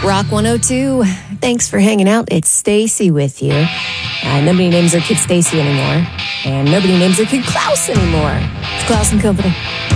Rock 102. Thanks for hanging out. It's Stacy with you. Nobody names their kid Stacy anymore. And nobody names their kid Klaus anymore. It's Klaus and Company.